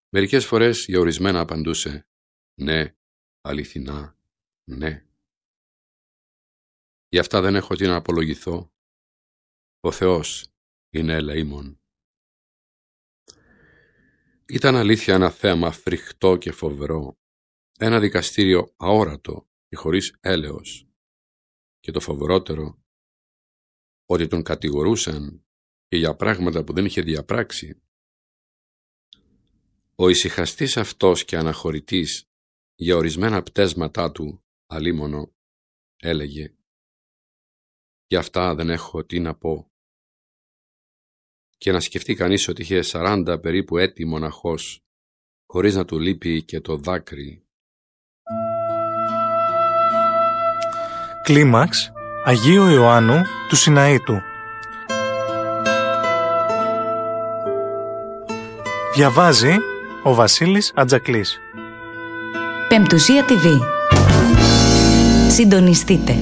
Μερικές φορές για ορισμένα απαντούσε «Ναι, αληθινά, ναι». Γι' αυτά δεν έχω τι να απολογηθώ. Ο Θεός είναι ελεήμων. Ήταν αλήθεια ένα θέαμα φρικτό και φοβερό, ένα δικαστήριο αόρατο και χωρίς έλεος. Και το φοβερότερο, ότι τον κατηγορούσαν και για πράγματα που δεν είχε διαπράξει. Ο ησυχαστής αυτός και αναχωρητής για ορισμένα πτέσματά του αλίμονο έλεγε «Γι' αυτά δεν έχω τι να πω». Και να σκεφτεί κανείς ότι είχε 40 περίπου έτη μοναχός, χωρίς να του λείπει και το δάκρυ. Κλίμαξ Αγίου Ιωάννου του Σιναήτου. Διαβάζει ο Βασίλης Ατζακλής. Πεμπτουσία TV. Συντονιστείτε.